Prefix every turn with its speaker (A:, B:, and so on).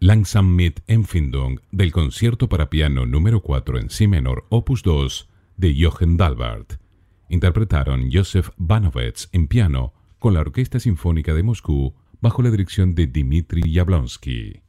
A: Langsam mit Empfindung del concierto para piano número 4 en si menor, opus 2 de Johann Dalbert. Interpretaron Joseph Banovets en piano con la Orquesta Sinfónica de Moscú bajo la dirección de Dmitri Yablonsky.